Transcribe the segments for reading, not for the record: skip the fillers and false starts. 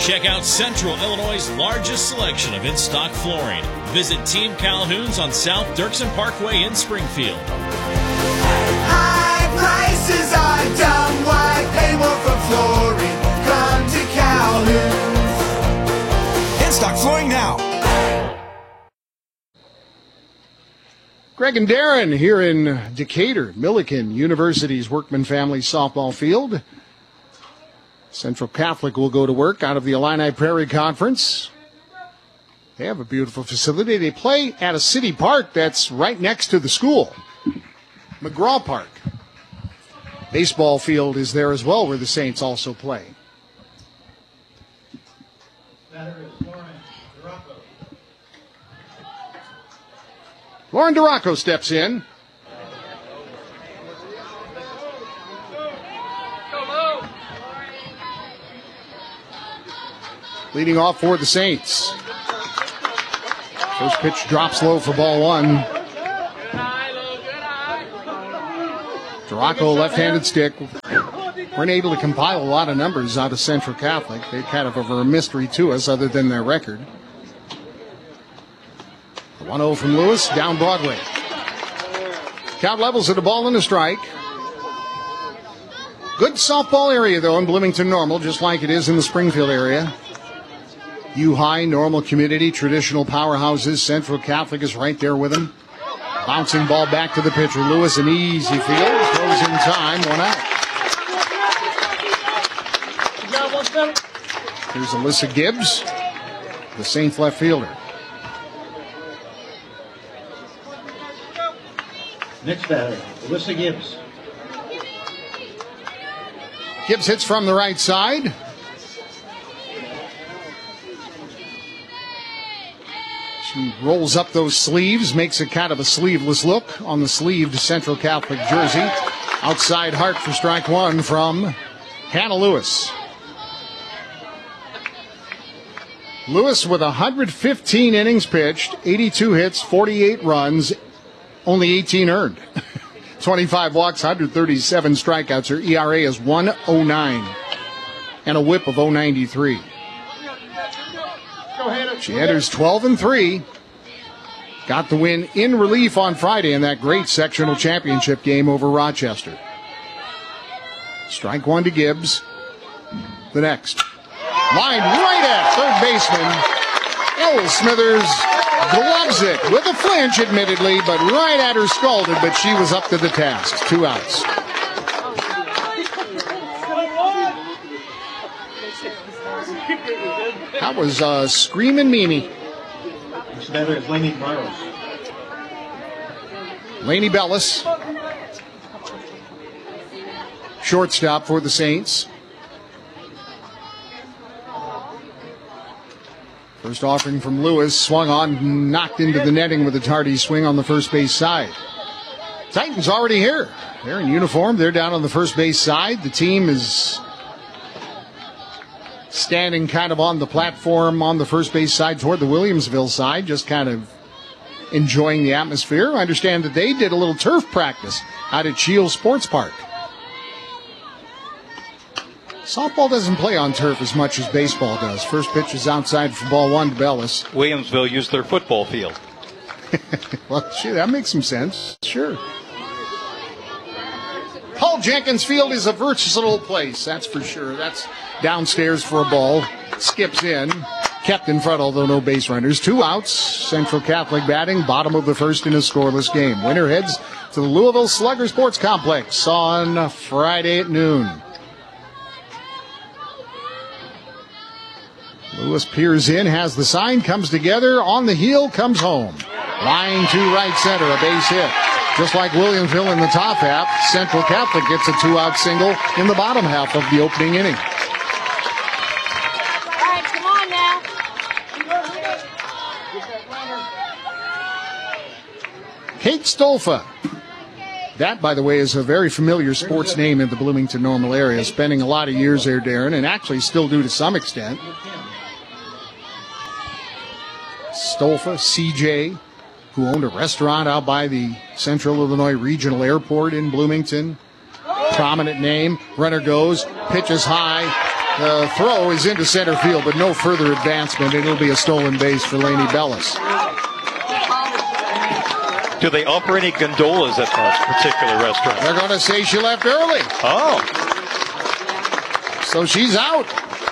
Check out Central Illinois' largest selection of in-stock flooring. Visit Team Calhoun's on South Dirksen Parkway in Springfield. High prices are dumb. Why pay more for flooring? Come to Calhoun's. In-stock flooring now. Greg and Darren here in Decatur, Millikin University's Workman Family Softball Field. Central Catholic will go to work out of the Illini Prairie Conference. They have a beautiful facility. They play at a city park that's right next to the school, McGraw Park. Baseball field is there as well, where the Saints also play. Lauren DeRocco steps in. Leading off for the Saints. First pitch drops low for ball one. DeRocco, left-handed stick. Weren't able to compile a lot of numbers out of Central Catholic. They're kind of a mystery to us other than their record. 1-0 from Lewis, down Broadway. Count levels at a ball and a strike. Good softball area, though, in Bloomington Normal, just like it is in the Springfield area. U-High, Normal Community, traditional powerhouses. Central Catholic is right there with them. Bouncing ball back to the pitcher. Lewis, an easy field. Throws in time, one out. Here's Alyssa Gibbs, the Saints left fielder. Next batter, Alyssa Gibbs. Gibbs hits from the right side. She rolls up those sleeves, makes it kind of a sleeveless look on the sleeved Central Catholic jersey. Outside Hart for strike one from Hannah Lewis. Lewis with 115 innings pitched, 82 hits, 48 runs, only 18 earned. 25 walks, 137 strikeouts. Her ERA is 1.09 and a whip of 0.93. She enters 12-3. Got the win in relief on Friday in that great sectional championship game over Rochester. Strike one to Gibbs. The next. Line right at third baseman. Elle Smithers gloves it with a flinch, admittedly, but right at her scalded, but she was up to the task. 2 outs. That was Screamin' Mimi. Next batter is Lainey Barrows. Lainey Bellis. Shortstop for the Saints. First offering from Lewis, swung on, knocked into the netting with a tardy swing on the first base side. Titans already here. They're in uniform. They're down on the first base side. The team is standing kind of on the platform on the first base side toward the Williamsville side, just kind of enjoying the atmosphere. I understand that they did a little turf practice out at Shields Sports Park. Softball doesn't play on turf as much as baseball does. First pitch is outside for ball one to Bellis. Williamsville used their football field. Well, sure, that makes some sense. Sure. Paul Jenkins Field is a versatile place, that's for sure. That's downstairs for a ball. Skips in. Kept in front, although no base runners. 2 outs. Central Catholic batting. Bottom of the first in a scoreless game. Winner heads to the Louisville Slugger Sports Complex on Friday at noon. Lewis peers in, has the sign, comes together, on the heel, comes home. Line to right center, a base hit. Just like Williamsville in the top half, Central Catholic gets a 2-out single in the bottom half of the opening inning. All right, come on now. Kate Stolfa. That, by the way, is a very familiar sports name in the Bloomington Normal area, spending a lot of years there, Darren, and actually still do to some extent. Stolfa, CJ, who owned a restaurant out by the Central Illinois Regional Airport in Bloomington. Prominent name. Runner goes, pitches high, The throw is into center field, but no further advancement. It'll be a stolen base for Lainey Bellis. Do they offer any gondolas at that particular restaurant? They're going to say she left early. Oh. So she's out.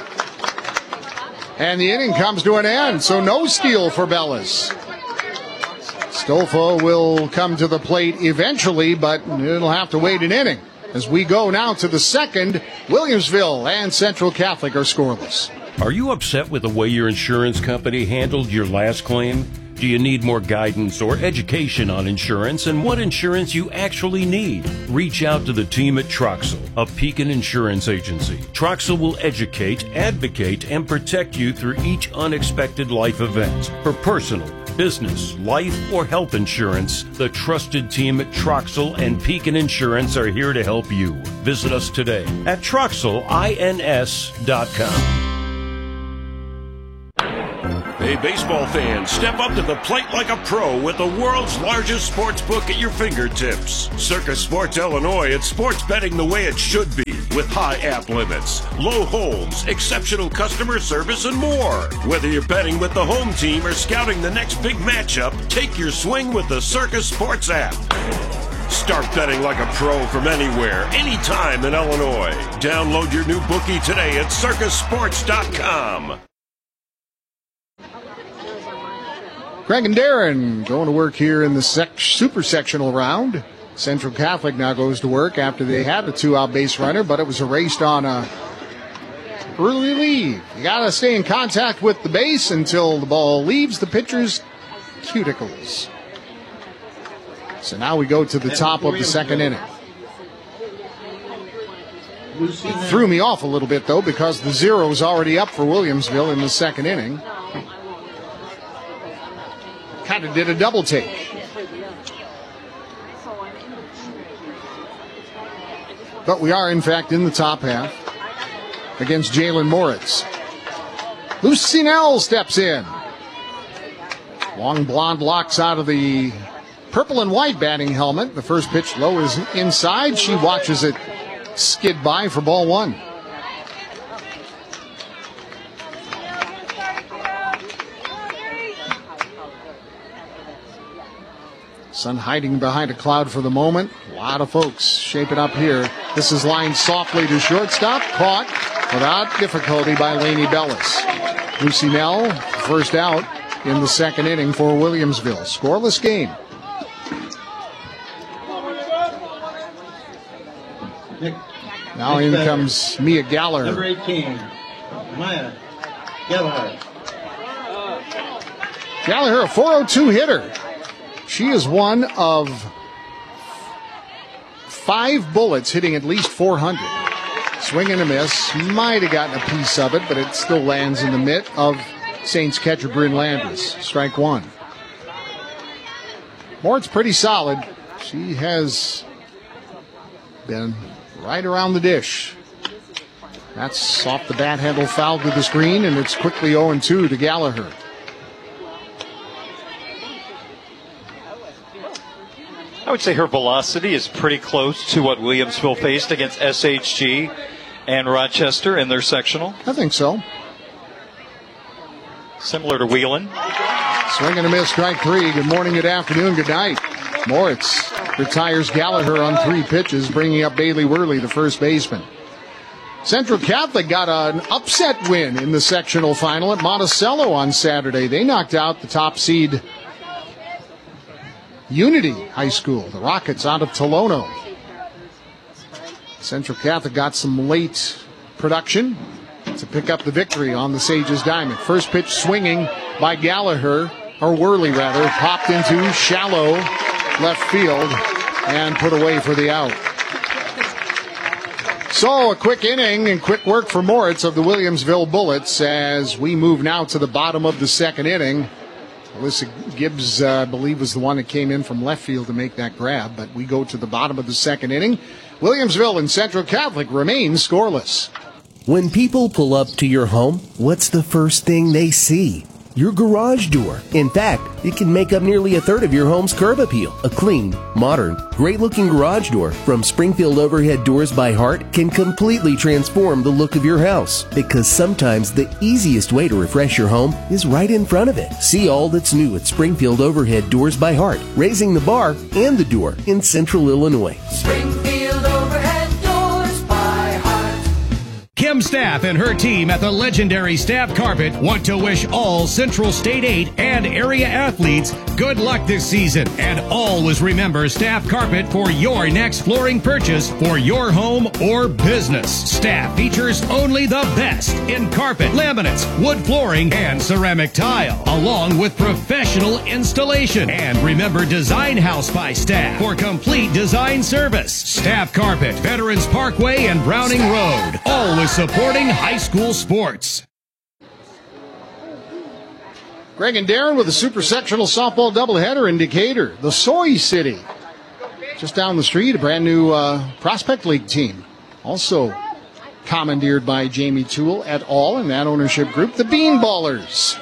And the inning comes to an end, so no steal for Bellis. Stolfa will come to the plate eventually, but it'll have to wait an inning. As we go now to the second, Williamsville and Central Catholic are scoreless. Are you upset with the way your insurance company handled your last claim? Do you need more guidance or education on insurance and what insurance you actually need? Reach out to the team at Troxel, a Pekin insurance agency. Troxel will educate, advocate, and protect you through each unexpected life event. For personal, business, life, or health insurance, the trusted team at Troxel and Pekin Insurance are here to help you. Visit us today at TroxelINS.com. Hey, baseball fans, step up to the plate like a pro with the world's largest sports book at your fingertips. Circus Sports Illinois, it's sports betting the way it should be, with high app limits, low holds, exceptional customer service, and more. Whether you're betting with the home team or scouting the next big matchup, take your swing with the Circus Sports app. Start betting like a pro from anywhere, anytime in Illinois. Download your new bookie today at circusports.com. Craig and Darren going to work here in the super sectional round. Central Catholic now goes to work after they had a 2-out base runner, but it was erased on a early leave. You got to stay in contact with the base until the ball leaves the pitcher's cuticles. So now we go to the top of the second inning. It threw me off a little bit, though, because the 0 is already up for Williamsville in the second inning. Kind of did a double take. But we are, in fact, in the top half against Jalen Moritz. Lucy Nell steps in. Long blonde locks out of the purple and white batting helmet. The first pitch low is inside. She watches it skid by for ball one. Sun hiding behind a cloud for the moment. A lot of folks shaping up here. This is lined softly to shortstop. Caught without difficulty by Lainey Bellis. Lucy Nell, first out in the second inning for Williamsville. Scoreless game. Now in comes Mia Gallagher. Number 18, Maya Gallagher. Gallagher, a .402 hitter. She is one of 5 bullets hitting at least 400. Swing and a miss. Might have gotten a piece of it, but it still lands in the mitt of Saints catcher Bryn Landis. Strike one. Moritz pretty solid. She has been right around the dish. That's off the bat handle, foul to the screen, and it's quickly 0-2 to Gallagher. I would say her velocity is pretty close to what Williamsville faced against SHG and Rochester in their sectional. I think so. Similar to Wheelan. Swing and a miss, strike three. Good morning, good afternoon, good night. Moritz retires Gallagher on 3 pitches, bringing up Bailey Worley, the first baseman. Central Catholic got an upset win in the sectional final at Monticello on Saturday. They knocked out the top seed Unity High School, the Rockets out of Tolono. Central Catholic got some late production to pick up the victory on the Sages diamond. First pitch swinging by Gallagher, or Worley rather, popped into shallow left field and put away for the out. So a quick inning and quick work for Moritz of the Williamsville Bullets as we move now to the bottom of the second inning. Alyssa Gibbs, I believe, was the one that came in from left field to make that grab, but we go to the bottom of the second inning. Williamsville and Central Catholic remain scoreless. When people pull up to your home, what's the first thing they see? your garage door. In fact, it can make up nearly a third of your home's curb appeal. A clean, modern, great-looking garage door from Springfield Overhead Doors by Heart can completely transform the look of your house. Because sometimes the easiest way to refresh your home is right in front of it. See all that's new at Springfield Overhead Doors by Heart, raising the bar and the door in Central Illinois. Springfield Overhead Doors by Heart. Kim Staff and her team at the legendary Staff Carpet want to wish all Central State 8 and area athletes good luck this season. And always remember Staff Carpet for your next flooring purchase for your home or business. Staff features only the best in carpet, laminates, wood flooring, and ceramic tile, along with professional installation. And remember Design House by Staff for complete design service. Staff Carpet, Veterans Parkway and Browning Road. Always supporting high school sports. Greg and Darren with a super sectional softball doubleheader in Decatur. The Soy City. Just down the street, a brand new Prospect League team. Also commandeered by Jamie Toole et al. In that ownership group. The Beanballers.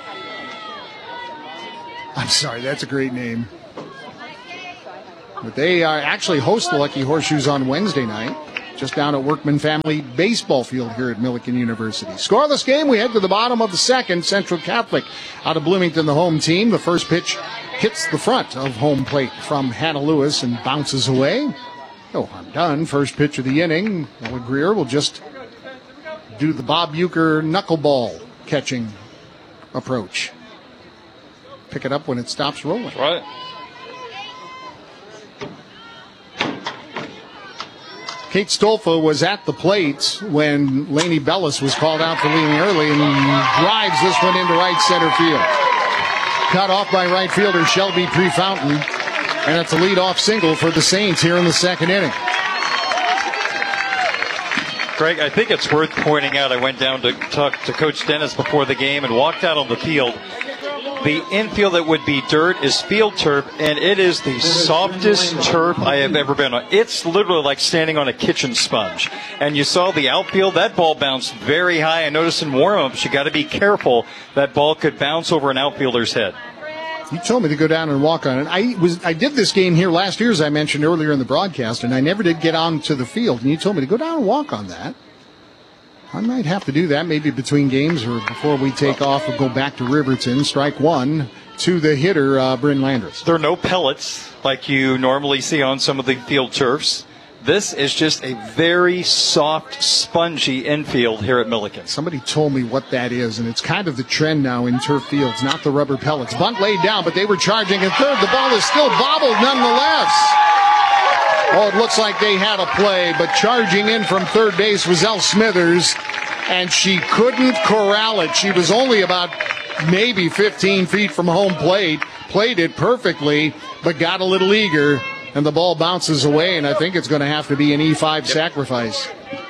I'm sorry, that's a great name. But they actually host the Lucky Horseshoes on Wednesday night. Just down at Workman Family Baseball Field here at Millikin University. Scoreless game, we head to the bottom of the second. Central Catholic out of Bloomington, the home team. The first pitch hits the front of home plate from Hannah Lewis and bounces away. No harm done. First pitch of the inning. Ella Greer will just do the Bob Uecker knuckleball catching approach. Pick it up when it stops rolling. Right. Kate Stolfa was at the plate when Lainey Bellis was called out for leaving early and drives this one into right center field. Cut off by right fielder Shelby Prefountain, and it's a leadoff single for the Saints here in the second inning. Greg, I think it's worth pointing out, I went down to talk to Coach Dennis before the game and walked out on the field. The infield that would be dirt is field turf, and it is the softest turf I have ever been on. It's literally like standing on a kitchen sponge. And you saw the outfield, that ball bounced very high. I noticed in warm-ups, you got to be careful. That ball could bounce over an outfielder's head. You told me to go down and walk on it. I did this game here last year, as I mentioned earlier in the broadcast, and I never did get on to the field. And you told me to go down and walk on that. I might have to do that maybe between games or before we take off. We'll go back to Riverton. Strike one to the hitter, Bryn Landris. There are no pellets like you normally see on some of the field turfs. This is just a very soft, spongy infield here at Millikin. Somebody told me what that is, and it's kind of the trend now in turf fields, not the rubber pellets. Bunt laid down, but they were charging at third. The ball is still bobbled nonetheless. Oh, it looks like they had a play, but charging in from third base was Elle Smithers, and she couldn't corral it. She was only about maybe 15 feet from home plate, played it perfectly, but got a little eager, and the ball bounces away, and I think it's going to have to be an E5 sacrifice.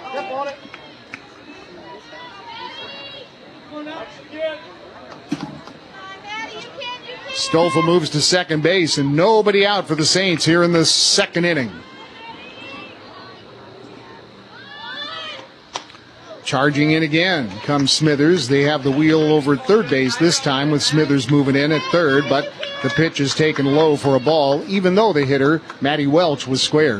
Stolfa moves to second base, and nobody out for the Saints here in the second inning. Charging in again comes Smithers. They have the wheel over at third base this time with Smithers moving in at third, but the pitch is taken low for a ball, even though the hitter, Maddie Welch, was squared.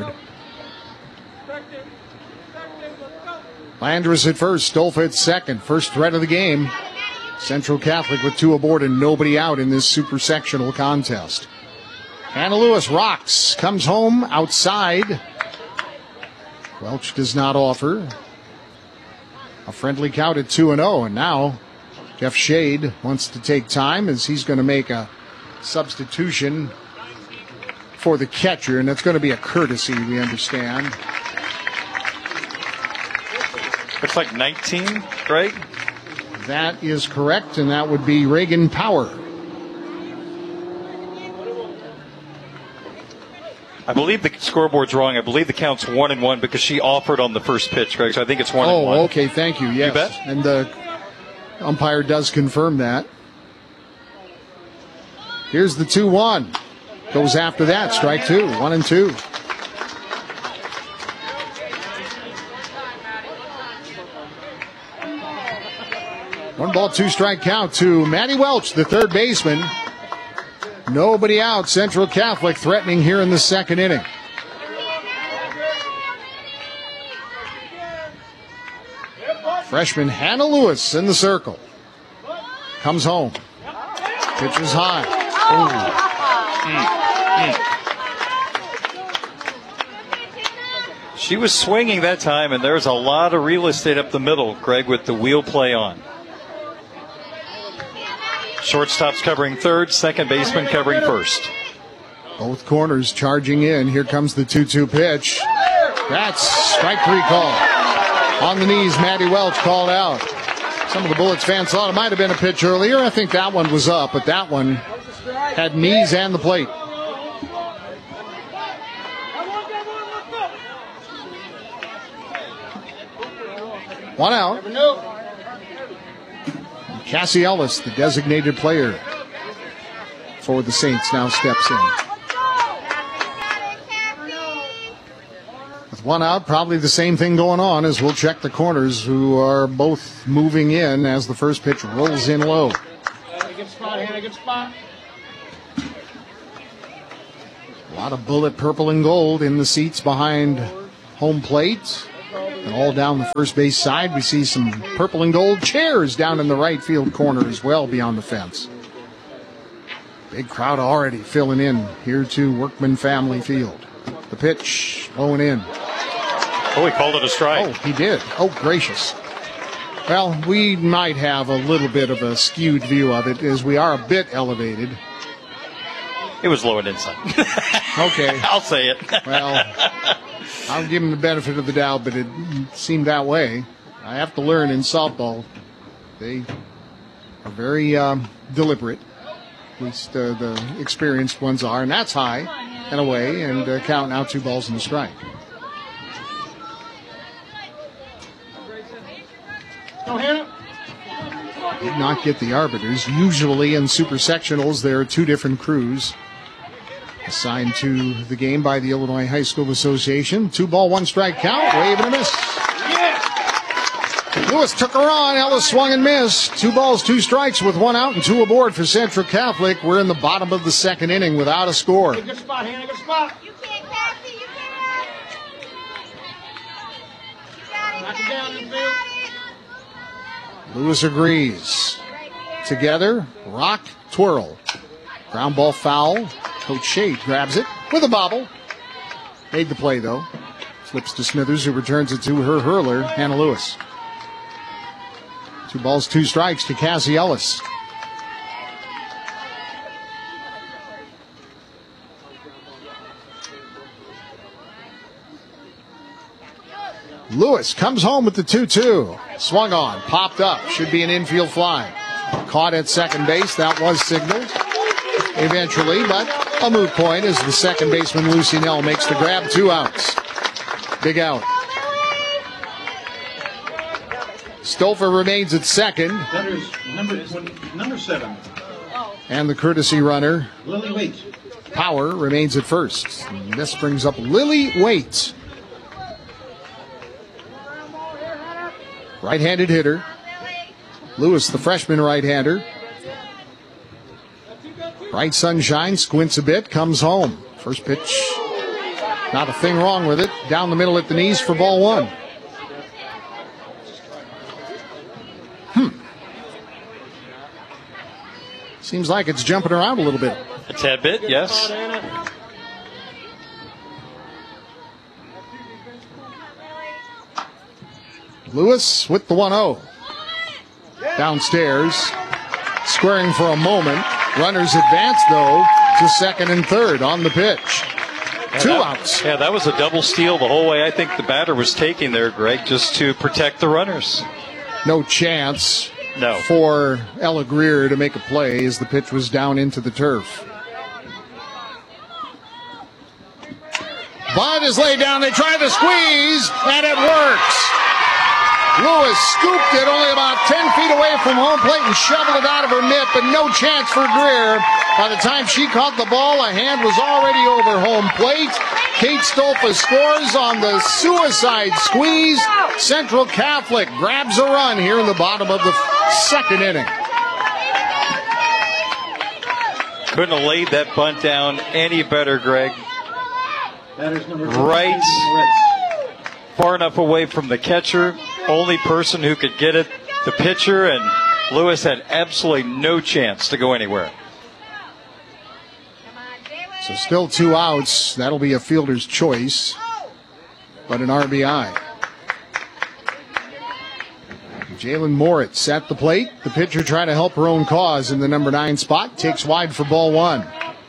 Landris at first, Stolfa at second. First threat of the game. Central Catholic with two aboard and nobody out in this super sectional contest. Hannah Lewis rocks, comes home outside. Welch does not offer. A friendly count at 2-0, and now Jeff Shade wants to take time as he's going to make a substitution for the catcher, and that's going to be a courtesy, we understand. Looks like 19, right? That is correct, and that would be Reagan Power. I believe the scoreboard's wrong. I believe the count's 1-1 because she offered on the first pitch, Greg. So I think it's 1-1. Oh, okay. Thank you. Yes. You bet. And the umpire does confirm that. Here's the 2-1. Goes after that. Strike two. 1-2. 1 ball, 2 strike count to Matty Welch, the third baseman. Nobody out. Central Catholic threatening here in the second inning. Freshman Hannah Lewis in the circle. Comes home. Pitches high. She was swinging that time, and there's a lot of real estate up the middle, Greg, with the wheel play on. Shortstop's covering third, second baseman covering first. Both corners charging in. Here comes the 2-2 pitch. That's strike 3 call. On the knees, Matty Welch called out. Some of the Bullets fans thought it might have been a pitch earlier. I think that one was up, but that one had knees and the plate. One out. Cassie Ellis, the designated player for the Saints, now steps in. With one out, probably the same thing going on as we'll check the corners, who are both moving in as the first pitch rolls in low. A lot of Bullet purple and gold in the seats behind home plate. And all down the first base side, we see some purple and gold chairs down in the right field corner as well beyond the fence. Big crowd already filling in here to Workman Family Field. The pitch blowing in. Oh, he called it a strike. Oh, he did. Oh, gracious. Well, we might have a little bit of a skewed view of it as we are a bit elevated. It was low and inside. Okay. I'll say it. Well, I'll give him the benefit of the doubt, but it seemed that way. I have to learn in softball. They are very deliberate. At least the experienced ones are. And that's high and away, and count now 2 balls and a strike. Did not get the arbiters. Usually in super sectionals, there are 2 different crews assigned to the game by the Illinois High School Association. 2 ball, 1 strike count. Wave and a miss. Lewis took her on. Ellis swung and missed. 2 balls, 2 strikes with 1 out and 2 aboard for Central Catholic. We're in the bottom of the second inning without a score. Good spot, Hannah. Good spot. You can't pass it. You can't. Knock it down in the field. Lewis agrees. Together, rock, twirl. Ground ball foul. Coach Shade grabs it with a bobble. Made the play, though. Flips to Smithers, who returns it to her hurler, Hannah Lewis. 2 balls, 2 strikes to Cassie Ellis. Lewis comes home with the 2-2. Swung on, popped up. Should be an infield fly. Caught at second base. That was signaled eventually, but a moot point as the second baseman Lucy Nell makes the grab. 2 outs. Big out. Stolfer remains at second. Number 7. And the courtesy runner, Lily Waite. Power, remains at first. And this brings up Lily Waite. Right-handed hitter. Lewis, the freshman right-hander. Bright sunshine, squints a bit, comes home. First pitch, not a thing wrong with it. Down the middle at the knees for ball 1. Seems like it's jumping around a little bit. A tad bit, yes. Lewis with the 1-0. Downstairs, squaring for a moment. Runners advance, though, to second and third on the pitch. 2 outs. Yeah, that was a double steal the whole way. I think the batter was taking there, Greg, just to protect the runners. No chance for Ella Greer to make a play as the pitch was down into the turf. Bunt is laid down. They try the squeeze, and it works. Lewis scooped it only about 10 feet away from home plate and shoveled it out of her mitt, but no chance for Greer. By the time she caught the ball, a hand was already over home plate. Kate Stolfa scores on the suicide squeeze. Central Catholic grabs a run here in the bottom of the second inning. Couldn't have laid that bunt down any better, Greg. Right, far enough away from the catcher. Only person who could get it, the pitcher, and Lewis had absolutely no chance to go anywhere. So still 2 outs. That'll be a fielder's choice, but an RBI. Jalen Moritz at the plate. The pitcher trying to help her own cause in the number 9 spot. Takes wide for ball 1.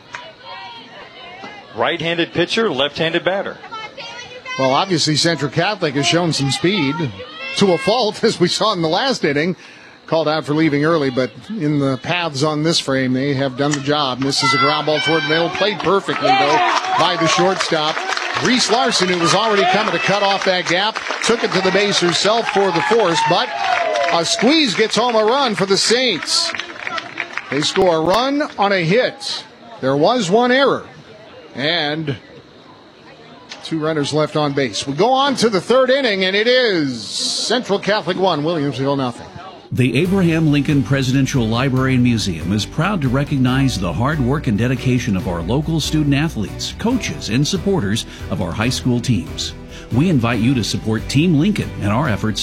Right-handed pitcher, left-handed batter. Well, obviously Central Catholic has shown some speed to a fault, as we saw in the last inning. Called out for leaving early, but in the paths on this frame, they have done the job. This is a ground ball toward the middle. Played perfectly, though, by the shortstop. Reese Larson, who was already coming to cut off that gap, took it to the base herself for the force, but a squeeze gets home a run for the Saints. They score a run on a hit. There was one error, and 2 runners left on base. We go on to the third inning, and it is Central Catholic 1, Williamsville nothing. The Abraham Lincoln Presidential Library and Museum is proud to recognize the hard work and dedication of our local student athletes, coaches, and supporters of our high school teams. We invite you to support Team Lincoln and our efforts